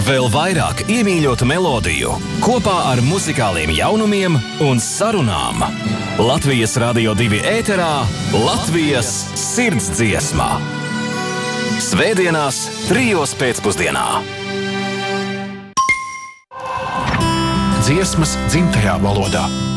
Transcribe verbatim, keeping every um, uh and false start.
Vēl vairāk iemīļotu melodiju, kopā ar muzikāliem jaunumiem un sarunām. Latvijas Radio divi ēterā Latvijas sirdsdziesmā. Svētdienās trijos pēcpusdienā. Dziesmas dzimtajā valodā.